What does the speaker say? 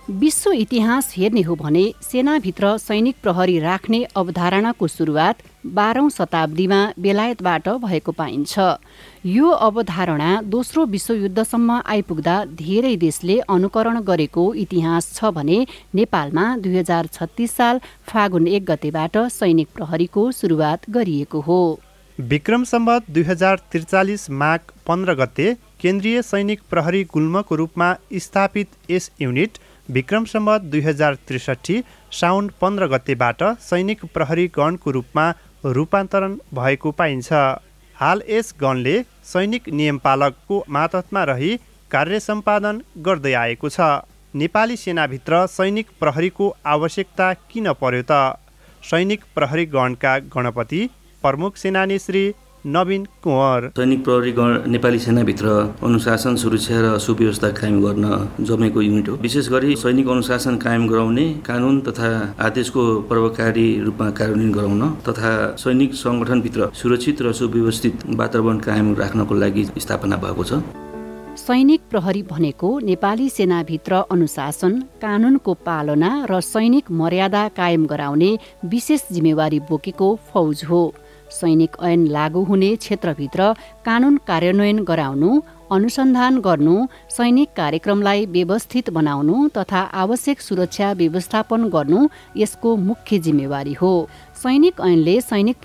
विश्व इतिहास हेर्ने हो भने सेनाभित्र सैनिक प्रहरी राख्ने अवधारणाको सुरुवात 12औं शताब्दीमा बेलायतबाट भएको पाइन्छ। यो अवधारणा दोस्रो विश्वयुद्धसम्म आइपुग्दा धेरै देशले अनुकरण गरेको इतिहास छ भने नेपालमा 2036 साल फागुन 1 गतेबाट सैनिक प्रहरीको सुरुवात गरिएको हो। विक्रम सम्वत 2043 माघ 15 गते केन्द्रीय सैनिक प्रहरी गुल्मको रूपमा स्थापित यस युनिट विक्रम सम्वत 2063 साउन 15 गतेबाट सैनिक प्रहरी गणको रूपमा रूपान्तरण भएको पाइन्छ। हाल यस गणले सैनिक नियमपालकको मातहतमा रही कार्य सम्पादन गर्दै आएको छ। नेपाली सेनाभित्र सैनिक प्रहरीको आवश्यकता किन पर्यो त? सैनिक प्रहरी गणका गणपति प्रमुख सेनानी श्री नवीन कुँवर। सैनिक प्रहरी गण नेपाली सेनाभित्र अनुशासन, सुरक्षा र सुव्यवस्था कायम गर्न जमेको युनिट हो। विशेष गरी सैनिक अनुशासन कायम गराउने, कानुन तथा आदेशको प्रभावकारी रूपमा कार्यान्वयन गराउन तथा सैनिक संगठनभित्र सुरक्षित र सुव्यवस्थित वातावरण कायम राख्नको लागि स्थापना भएको छ। सैनिक प्रहरी भनेको नेपाली सेनाभित्र अनुशासन, कानुनको पालना र सैनिक मर्यादा कायम गराउने विशेष जिम्मेवारी बोकेको फौज हो। सैनिक ऐन लागू हुने क्षेत्रभित्र कानुन कार्यान्वयन गराउनु, अनुसन्धान गर्नु, सैनिक कार्यक्रमलाई व्यवस्थित बनाउनु तथा आवश्यक सुरक्षा व्यवस्थापन गर्नु यसको मुख्य जिम्मेवारी हो। सैनिक ऐनले सैनिक